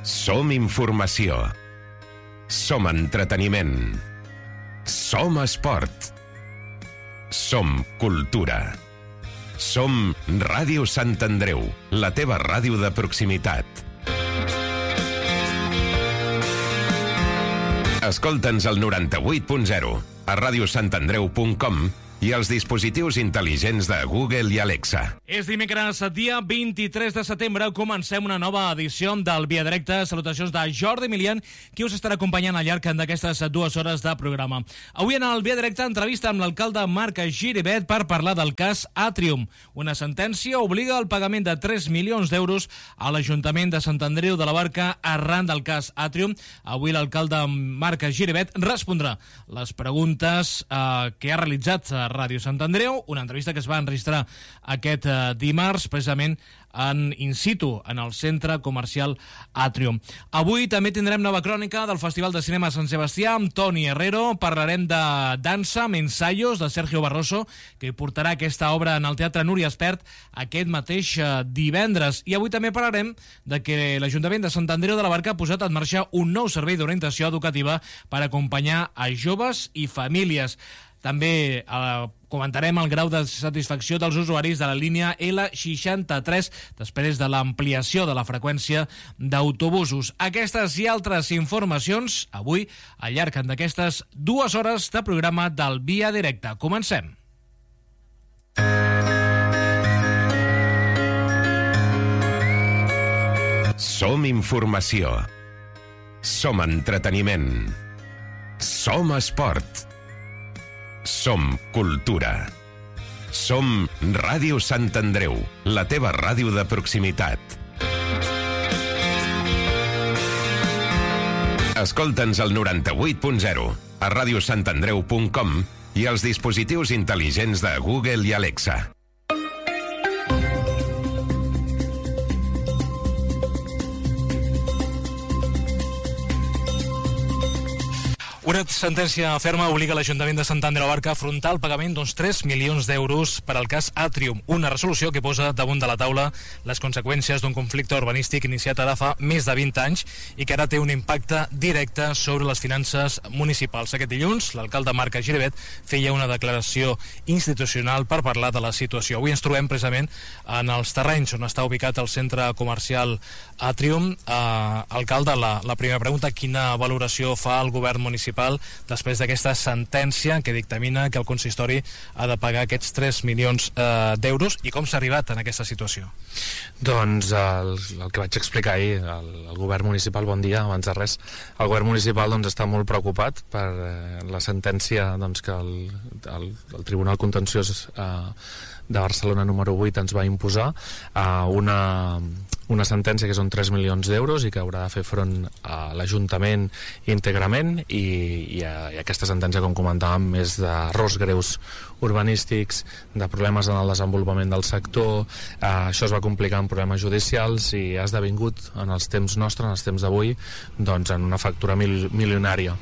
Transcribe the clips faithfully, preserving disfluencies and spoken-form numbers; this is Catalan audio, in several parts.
Som informació. Som entreteniment. Som esport. Som cultura. Som Ràdio Sant Andreu, la teva ràdio de proximitat. Escolta'ns al noranta-vuit punt zero, a radiosantandreu punt com i als dispositius intel·ligents de Google i Alexa. És dimecres, dia vint-i-tres de setembre, comencem una nova edició del Via Directa. Salutacions de Jordi Milian, qui us estarà acompanyant al llarg d'aquestes dues hores de programa. Avui en el Via Directa, entrevista amb l'alcalde Marc Giribet per parlar del cas Atrium. Una sentència obliga al pagament de tres milions d'euros a l'Ajuntament de Sant Andreu de la Barca arran del cas Atrium. Avui l'alcalde Marc Giribet respondrà les preguntes eh, que ha realitzat a Ràdio Sant Andreu, una entrevista que es va enregistrar aquest eh, dimarts, precisament en in situ, en el centre comercial Atrium. Avui també tindrem nova crònica del Festival de Cinema Sant Sebastià amb Toni Herrero. Parlarem de dansa amb ensaios de Sergio Barroso, que portarà aquesta obra en el Teatre Núria Espert aquest mateix eh, divendres. I avui també parlarem de que l'Ajuntament de Sant Andreu de la Barca ha posat en marxa un nou servei d'orientació educativa per acompanyar a joves i famílies. També eh, comentarem el grau de satisfacció dels usuaris de la línia L seixanta-tres després de l'ampliació de la freqüència d'autobusos. Aquestes i altres informacions avui al llarg d'aquestes dues hores de programa del Via Directa. Comencem. Som informació. Som entreteniment. Som esport. Som cultura. Som Ràdio Sant Andreu, la teva ràdio de proximitat. Escolta'ns al noranta-vuit punt zero, a radiosantandreu punt com i als dispositius intel·ligents de Google i Alexa. Una sentència ferma obliga l'Ajuntament de Sant Andreu de la Barca a afrontar el pagament d'uns tres milions d'euros per al cas Atrium, una resolució que posa damunt de la taula les conseqüències d'un conflicte urbanístic iniciat ara fa més de vint anys i que ara té un impacte directe sobre les finances municipals. Aquest dilluns, l'alcalde Marc Giribet feia una declaració institucional per parlar de la situació. Avui ens trobem precisament en els terrenys on està ubicat el centre comercial Atrium. Eh, alcalde, la, la primera pregunta, quina valoració fa el govern municipal després d'aquesta sentència que dictamina que el consistori ha de pagar aquests tres milions eh, d'euros i com s'ha arribat en aquesta situació? Doncs el, el que vaig explicar ahir, el, el govern municipal, bon dia, abans de res, el govern municipal doncs, està molt preocupat per eh, la sentència doncs, que el, el, el Tribunal Contenciós eh, de Barcelona número vuit ens va imposar a una, una sentència que són tres milions d'euros i que haurà de fer front a l'Ajuntament íntegrament i, i, a, i aquesta sentència, com comentàvem, és d'errors greus urbanístics, de problemes en el desenvolupament del sector. Eh, això es va complicar en problemes judicials i ha esdevingut en els temps nostres, en els temps d'avui, doncs en una factura mil, milionària.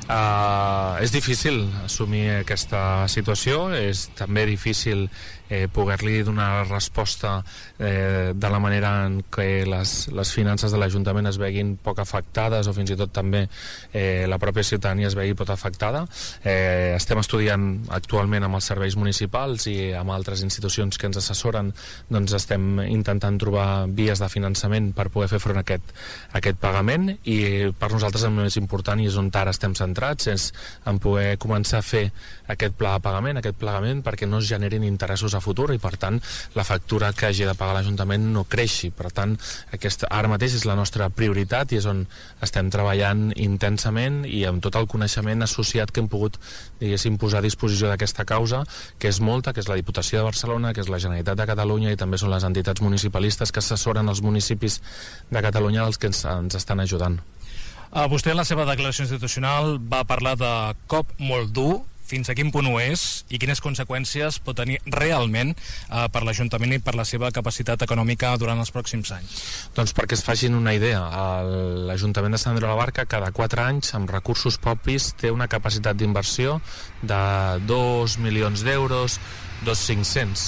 Eh, és difícil assumir aquesta situació, és també difícil eh, poder-li donar resposta eh, de la manera en què les, les finances de l'Ajuntament es veguin poc afectades o fins i tot també eh, la pròpia ciutadania es vegi poc afectada. Eh, estem estudiant actualment amb els serveis municipals i amb altres institucions que ens assessoren, doncs estem intentant trobar vies de finançament per poder fer front a aquest, a aquest pagament i per nosaltres el més important i és on ara estem centrats és en poder començar a fer aquest pla de pagament, aquest pagament perquè no es generin interessos a futur i per tant la factura que hagi de pagar l'Ajuntament no creixi. Per tant, aquesta, ara mateix és la nostra prioritat i és on estem treballant intensament i amb tot el coneixement associat que hem pogut, diguéssim, posar a disposició d'aquesta causa, que és molta, que és la Diputació de Barcelona, que és la Generalitat de Catalunya i també són les entitats municipalistes que assessoren els municipis de Catalunya els que ens, ens estan ajudant. Uh, vostè en la seva declaració institucional va parlar de cop molt dur. Fins a quin punt ho és i quines conseqüències pot tenir realment eh, per l'Ajuntament i per la seva capacitat econòmica durant els pròxims anys? Doncs perquè es facin una idea, l'Ajuntament de Sant Andreu de la Barca cada quatre anys amb recursos propis té una capacitat d'inversió de dos milions d'euros, dos cinc-cents.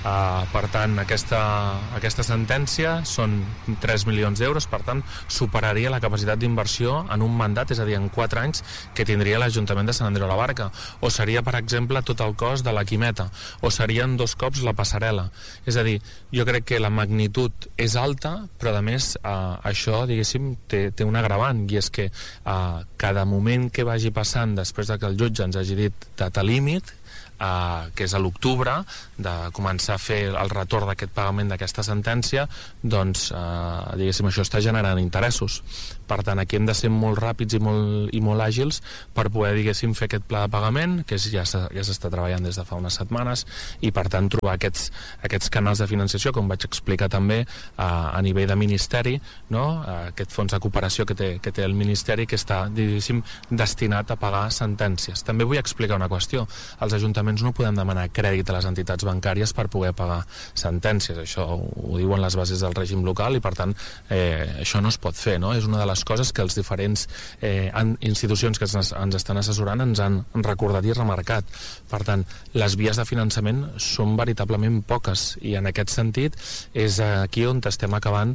Uh, per tant, aquesta, aquesta sentència són tres milions d'euros, per tant, superaria la capacitat d'inversió en un mandat, és a dir, en quatre anys, que tindria l'Ajuntament de Sant Andreu de la Barca. O seria, per exemple, tot el cost de la Quimeta, o serien dos cops la passarel·la. És a dir, jo crec que la magnitud és alta, però a més eh, això, diguéssim, té, té un agravant, i és que eh, cada moment que vagi passant després de que el jutge ens hagi dit data límit, Uh, que és a l'octubre, de començar a fer el retorn d'aquest pagament d'aquesta sentència, doncs, uh, diguéssim, això està generant interessos. Per tant, aquí hem de ser molt ràpids i molt, i molt àgils per poder, diguéssim, fer aquest pla de pagament, que és, ja s'està treballant des de fa unes setmanes, i per tant trobar aquests, aquests canals de financiació, com vaig explicar també, uh, a nivell de ministeri, no? uh, aquest fons de cooperació que té, que té el ministeri, que està, diguéssim, destinat a pagar sentències. També vull explicar una qüestió. Els ajuntaments no podem demanar crèdit a les entitats bancàries per poder pagar sentències. Això ho diuen les bases del règim local i, per tant, eh, això no es pot fer, no? És una de les coses que els diferents eh, institucions que ens, ens estan assessorant ens han recordat i remarcat. Per tant, les vies de finançament són veritablement poques, i en aquest sentit és aquí on estem acabant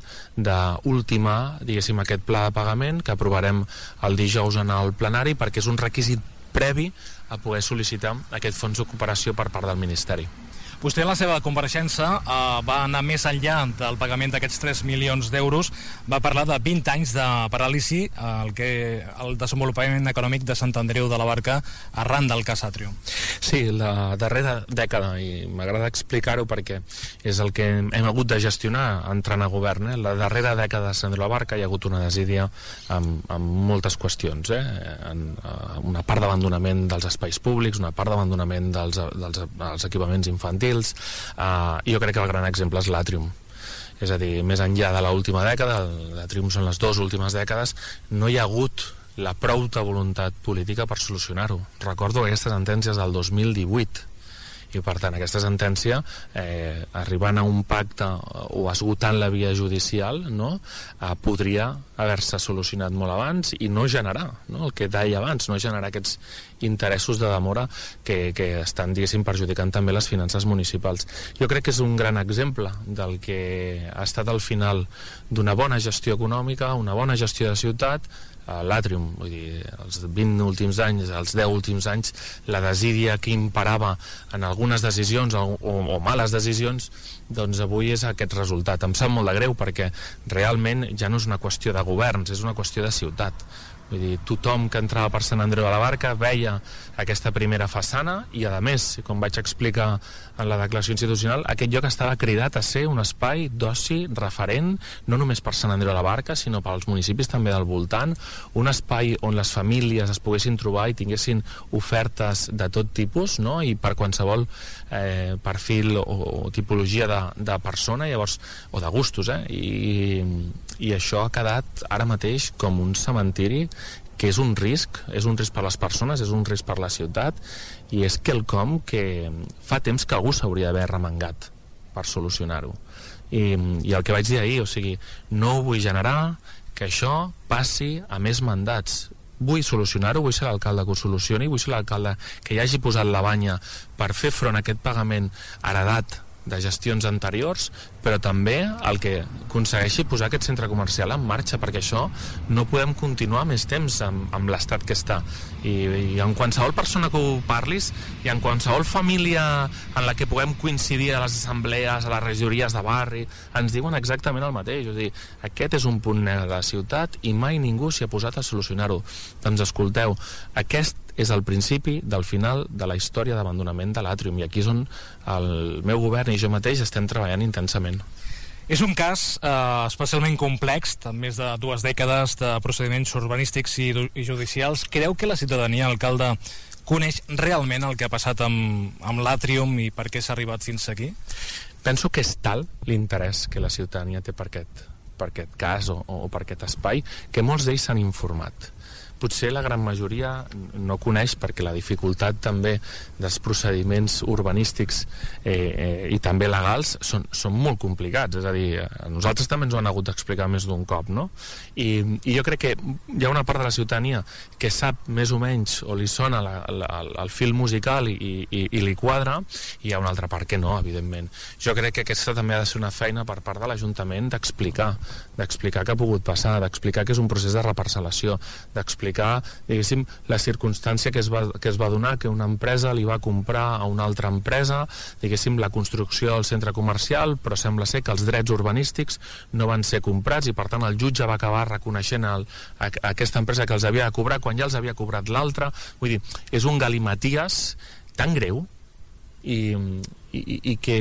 d'ultimar, diguéssim, aquest pla de pagament que aprovarem el dijous en el plenari, perquè és un requisit previ a poder sol·licitar aquest fons de cooperació per part del Ministeri. Vostè en la seva compareixença eh, va anar més enllà del pagament d'aquests tres milions d'euros, va parlar de vint anys de paràlisi eh, el, que, el desenvolupament econòmic de Sant Andreu de la Barca arran del cas Atrium. Sí, la darrera dècada, i m'agrada explicar-ho perquè és el que hem hagut de gestionar entrant a govern, eh? La darrera dècada de Sant Andreu de la Barca hi ha hagut una desídia amb, amb moltes qüestions, eh? en, uh, una part d'abandonament dels espais públics, una part d'abandonament dels, dels, dels equipaments infantils. Uh, jo crec que el gran exemple és l'Atrium. És a dir, més enllà de l'última dècada, l'Atrium són les dues últimes dècades, no hi ha hagut la prouta voluntat política per solucionar-ho. Recordo aquestes sentències del dos mil divuit, i per tant aquesta sentència, eh, arribant a un pacte o esgotant la via judicial, no? eh, podria haver-se solucionat molt abans i no generar, no? El que deia abans, no generar aquests interessos de demora que, que estan, diguéssim, perjudicant també les finances municipals. Jo crec que és un gran exemple del que ha estat al final d'una bona gestió econòmica, una bona gestió de ciutat, l'Atrium, vull dir, els vint últims anys, els deu últims anys, la desídia que imparava en algunes decisions o, o, o males decisions, doncs avui és aquest resultat. Em sap molt de greu perquè realment ja no és una qüestió de governs, és una qüestió de ciutat. Vull dir, tothom que entrava per Sant Andreu de la Barca veia aquesta primera façana i, a més, com vaig explicar en la declaració institucional, aquest lloc estava cridat a ser un espai d'oci referent, no només per Sant Andreu de la Barca, sinó pels municipis també del voltant, un espai on les famílies es poguessin trobar i tinguessin ofertes de tot tipus, no? I per qualsevol eh, perfil o, o tipologia de, de persona, llavors, o de gustos, eh? I, i això ha quedat ara mateix com un cementiri que és un risc, és un risc per les persones, és un risc per la ciutat, i és quelcom que fa temps que algú s'hauria d'haver remengat per solucionar-ho. I, I el que vaig dir ahir, o sigui, no vull generar que això passi a més mandats. Vull solucionar-ho, vull ser l'alcalde que ho solucioni, vull ser l'alcalde que hi hagi posat la banya per fer front a aquest pagament heredat de gestions anteriors, però també el que aconsegueixi posar aquest centre comercial en marxa, perquè això no podem continuar més temps amb, amb l'estat que està. I, i en qualsevol persona que ho parlis, i en qualsevol família en la que puguem coincidir a les assemblees, a les regidories de barri, ens diuen exactament el mateix. O sigui, aquest és un punt negre de la ciutat i mai ningú s'hi ha posat a solucionar-ho. Doncs escolteu, aquest és el principi del final de la història d'abandonament de l'Atrium, i aquí és on el meu govern i jo mateix estem treballant intensament. És un cas eh, especialment complex, amb més de dues dècades de procediments urbanístics i, i judicials. Creu que la ciutadania, alcalde, coneix realment el que ha passat amb, amb l'Atrium i per què s'ha arribat fins aquí? Penso que és tal l'interès que la ciutadania té per aquest, per aquest cas o, o per aquest espai, que molts d'ells s'han informat. potser la gran majoria no coneix, perquè la dificultat també dels procediments urbanístics eh, eh, i també legals són, són molt complicats, és a dir, a nosaltres també ens ho han hagut d'explicar més d'un cop, no? I, i jo crec que hi ha una part de la ciutadania que sap més o menys o li sona la, la, el fil musical i, i, i li quadra, i hi ha una altra part que no, evidentment. Jo crec que aquesta també ha de ser una feina per part de l'Ajuntament d'explicar, d'explicar què ha pogut passar, d'explicar que és un procés de reparcel·lació, d'explicar, diguéssim, la circumstància que es va, que es va donar, que una empresa li va comprar a una altra empresa, diguéssim, la construcció del centre comercial, però sembla ser que els drets urbanístics no van ser comprats i per tant el jutge va acabar reconeixent el, a, a aquesta empresa que els havia de cobrar quan ja els havia cobrat l'altra. Vull dir, és un galimaties tan greu i, i, i que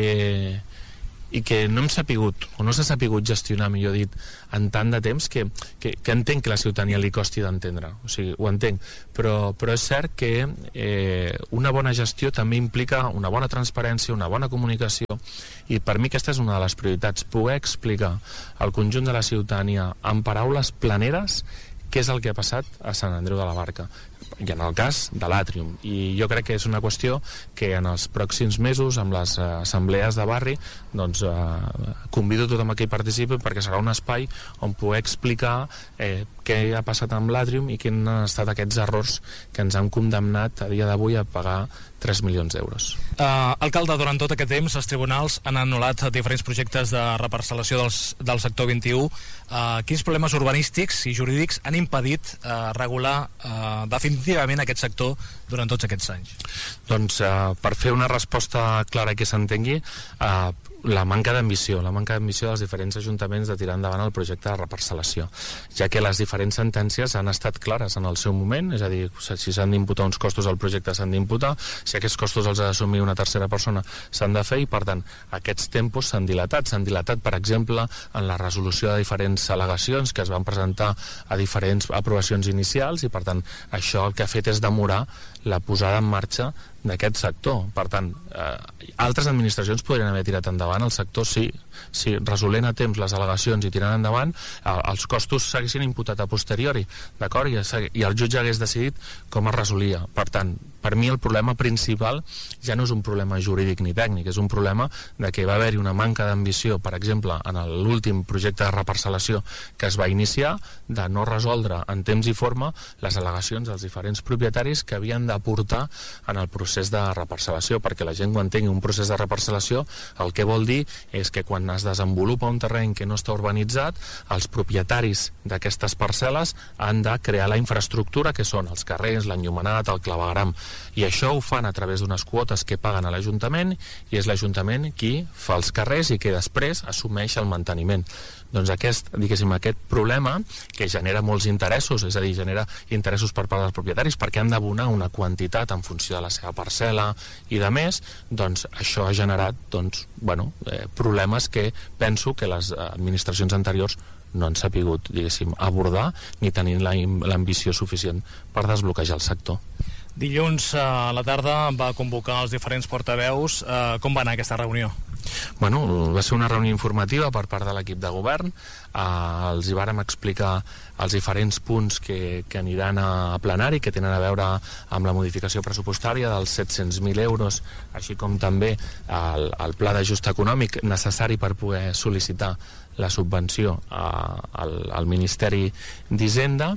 i que no hem sapigut, o no s'ha sapigut gestionar, millor dit, en tant de temps que, que, que entenc que la ciutadania li costi d'entendre, o sigui, ho entenc, però, però és cert que eh, una bona gestió també implica una bona transparència, una bona comunicació, i per mi aquesta és una de les prioritats, poder explicar al conjunt de la ciutadania en paraules planeres què és el que ha passat a Sant Andreu de la Barca i en el cas de l'Àtrium, i jo crec que és una qüestió que en els pròxims mesos amb les uh, assemblees de barri doncs uh, convido tothom a que hi participi, perquè serà un espai on poder explicar eh, què ha passat amb l'Àtrium i quins han estat aquests errors que ens han condemnat a dia d'avui a pagar tres milions d'euros. Uh, alcalde, durant tot aquest temps els tribunals han anul·lat diferents projectes de reparcel·lació dels, del sector vint-i-u. Uh, quins problemes urbanístics i jurídics han impedit uh, regular uh, definitivament aquest sector durant tots aquests anys? Doncs uh, per fer una resposta clara que s'entengui, uh, la manca d'ambició, la manca d'ambició dels diferents ajuntaments de tirar endavant el projecte de reparcel·lació, ja que les diferents sentències han estat clares en el seu moment, és a dir, si s'han d'imputar uns costos al projecte s'han d'imputar, si aquests costos els ha d'assumir una tercera persona s'han de fer, i per tant aquests tempos s'han dilatat, s'han dilatat per exemple en la resolució de diferents al·legacions que es van presentar a diferents aprovacions inicials, i per tant això el que ha fet és demorar la posada en marxa d'aquest sector. Per tant, eh, altres administracions podrien haver tirat endavant el sector, sí, si resolent a temps les al·legacions i tirant endavant, eh, els costos s'haguessin imputat a posteriori, d'acord? I, i el jutge hagués decidit com es resolia. Per tant, per mi el problema principal ja no és un problema jurídic ni tècnic, és un problema de que va haver-hi una manca d'ambició, per exemple, en l'últim projecte de reparcel·lació que es va iniciar, de no resoldre en temps i forma les al·legacions dels diferents propietaris que havien d'aportar en el procés de reparcel·lació, perquè la gent ho entengui. Un procés de reparcel·lació el que vol dir és que quan es desenvolupa un terreny que no està urbanitzat, els propietaris d'aquestes parcel·les han de crear la infraestructura, que són els carrers, l'enllumenat, el clavegueram, i això ho fan a través d'unes quotes que paguen a l'Ajuntament, i és l'Ajuntament qui fa els carrers i que després assumeix el manteniment. Doncs aquest, diguéssim, aquest problema que genera molts interessos, és a dir, genera interessos per part dels propietaris perquè han d'abonar una quantitat en funció de la seva parcel·la i de més, doncs això ha generat doncs, bueno, eh, problemes que penso que les administracions anteriors no han sapigut, diguéssim, abordar ni tenir l'ambició suficient per desbloquejar el sector. Dilluns a la tarda va convocar els diferents portaveus. Eh, com va anar aquesta reunió? Bueno, va ser una reunió informativa per part de l'equip de govern. Eh, els hi vàrem explicar els diferents punts que, que aniran a plenari, que tenen a veure amb la modificació pressupostària dels set-cents mil euros, així com també el, el pla d'ajust econòmic necessari per poder sol·licitar la subvenció uh, al, al Ministeri d'Hisenda.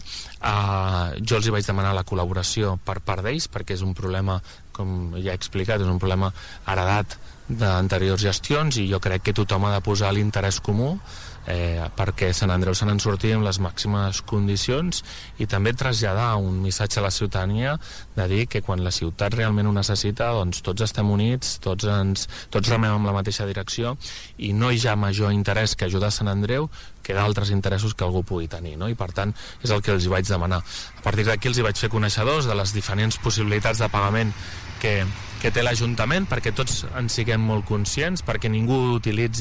Uh, jo els hi vaig demanar la col·laboració per part d'ells, perquè és un problema, com ja he explicat, és un problema heredat d'anteriors gestions, i jo crec que tothom ha de posar l'interès comú eh, perquè Sant Andreu se n'en surti amb les màximes condicions, i també traslladar un missatge a la ciutadania de dir que quan la ciutat realment ho necessita, doncs tots estem units, tots, ens, tots remem en la mateixa direcció, i no hi ha major interès que ajudar Sant Andreu que d'altres interessos que algú pugui tenir, no? I per tant és el que els vaig demanar. A partir d'aquí els hi vaig fer coneixedors de les diferents possibilitats de pagament que, que té l'Ajuntament, perquè tots en siguem molt conscients, perquè ningú utilitzi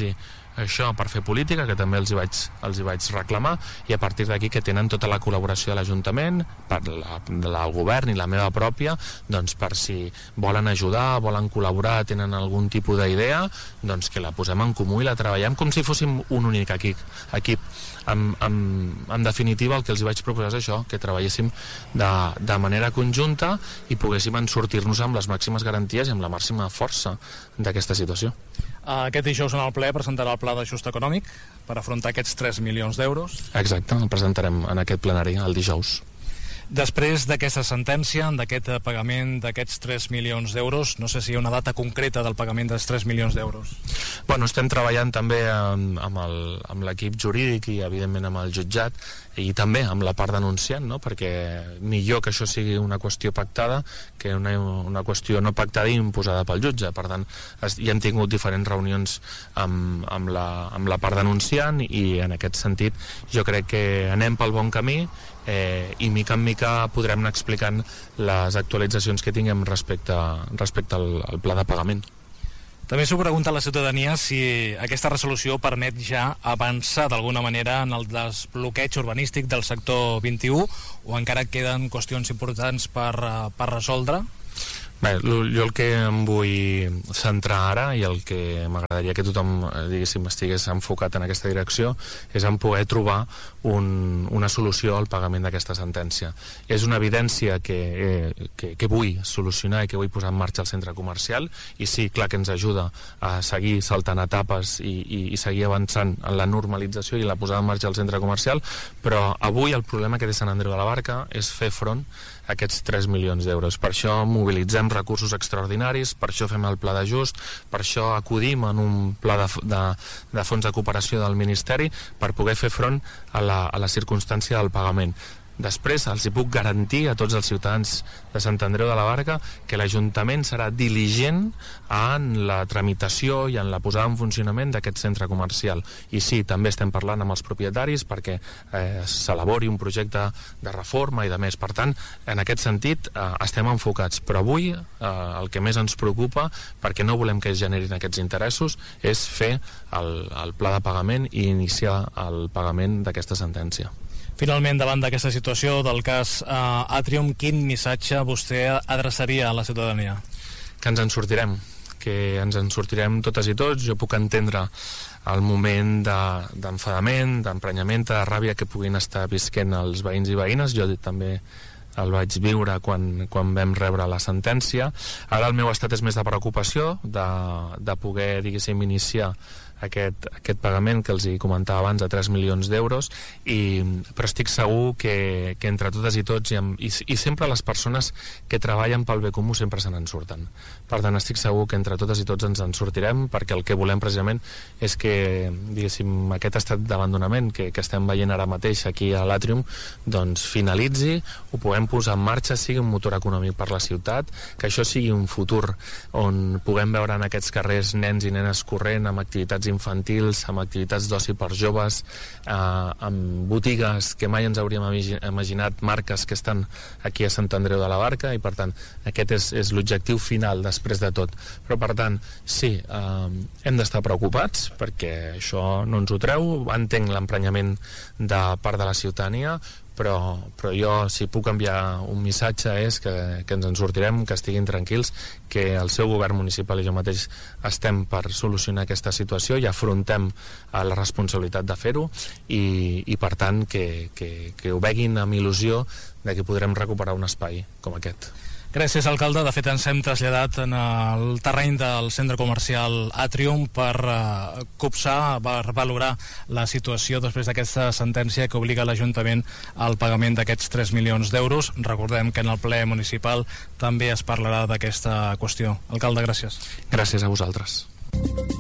això per fer política, que també els hi vaig, els hi vaig reclamar, i a partir d'aquí que tenen tota la col·laboració de l'Ajuntament, per la, del govern i la meva pròpia, doncs per si volen ajudar, volen col·laborar, tenen algun tipus d'idea, doncs que la posem en comú i la treballem com si fóssim un únic equip. equip. En, en, en definitiva, el que els vaig proposar és això, que treballéssim de, de manera conjunta i poguéssim sortir-nos amb les màximes garanties i amb la màxima força d'aquesta situació. Aquest dijous en el ple presentarà el pla d'ajust econòmic per afrontar aquests tres milions d'euros. Exacte, el presentarem en aquest plenari el dijous. Després d'aquesta sentència, d'aquest pagament d'aquests tres milions d'euros, no sé si hi ha una data concreta del pagament dels tres milions d'euros. Bueno, estem treballant també amb, amb, el, amb l'equip jurídic i evidentment amb el jutjat i també amb la part denunciant, no? Perquè millor que això sigui una qüestió pactada que una, una qüestió no pactada i imposada pel jutge. Per tant, es, ja hem tingut diferents reunions amb, amb, la, amb la part denunciant i en aquest sentit jo crec que anem pel bon camí eh, i mica en mica podrem anar explicant les actualitzacions que tinguem respecte, respecte al, al pla de pagament. També s'ho pregunta la ciutadania si aquesta resolució permet ja avançar d'alguna manera en el desbloqueig urbanístic del sector vint-i-u o encara queden qüestions importants per, per resoldre. Bé, jo el que em vull centrar ara i el que m'agradaria que tothom diguéssim estigués enfocat en aquesta direcció és en poder trobar un, una solució al pagament d'aquesta sentència. És una evidència que, eh, que, que vull solucionar i que vull posar en marxa el centre comercial i sí, clar que ens ajuda a seguir saltant etapes i, i, i seguir avançant en la normalització i la posada en marxa del centre comercial, però avui el problema que té Sant Andreu de la Barca és fer front a aquests tres milions d'euros. Per això mobilitzem recursos extraordinaris, per això fem el pla d'ajust, per això acudim en un pla de, de, de fons de cooperació del Ministeri per poder fer front a la, a la circumstància del pagament. Després els hi puc garantir a tots els ciutadans de Sant Andreu de la Barca que l'Ajuntament serà diligent en la tramitació i en la posada en funcionament d'aquest centre comercial. I sí, també estem parlant amb els propietaris perquè eh, s'elabori un projecte de reforma i de més. Per tant, en aquest sentit eh, estem enfocats. Però avui eh, el que més ens preocupa, perquè no volem que es generin aquests interessos, és fer el, el pla de pagament i iniciar el pagament d'aquesta sentència. Finalment, davant d'aquesta situació del cas eh, Atrium, quin missatge vostè adreçaria a la ciutadania? Que ens en sortirem, que ens en sortirem totes i tots. Jo puc entendre el moment de, d'enfadament, d'emprenyament, de ràbia que puguin estar visquent els veïns i veïnes. Jo també el vaig viure quan, quan vam rebre la sentència. Ara el meu estat és més de preocupació, de, de poder, diguéssim, iniciar Aquest, aquest pagament que els hi comentava abans de tres milions d'euros i, però estic segur que, que entre totes i tots i, amb, i, i sempre les persones que treballen pel bé comú sempre se n'en surten. Per tant, estic segur que entre totes i tots ens en sortirem perquè el que volem precisament és que, diguéssim, aquest estat d'abandonament que, que estem veient ara mateix aquí a l'Atrium doncs finalitzi, ho puguem posar en marxa, sigui un motor econòmic per la ciutat, que això sigui un futur on puguem veure en aquests carrers nens i nenes corrent amb activitats infantils, amb activitats d'oci per joves, eh, amb botigues que mai ens hauríem imaginat, marques que estan aquí a Sant Andreu de la Barca i per tant aquest és, és l'objectiu final després de tot. Però per tant, sí, eh, hem d'estar preocupats perquè això no ens ho treu, entenc l'emprenyament de part de la ciutadania, però, però jo si puc enviar un missatge és que, que ens en sortirem, que estiguin tranquils, que el seu govern municipal i jo mateix estem per solucionar aquesta situació i afrontem la responsabilitat de fer-ho i, i per tant que, que, que ho veguin amb il·lusió de que podrem recuperar un espai com aquest. Gràcies, alcalde. De fet, ens hem traslladat en el terreny del centre comercial Atrium per uh, copsar, per valorar la situació després d'aquesta sentència que obliga l'Ajuntament al pagament d'aquests tres milions d'euros. Recordem que en el ple municipal també es parlarà d'aquesta qüestió. Alcalde, gràcies. Gràcies a vosaltres.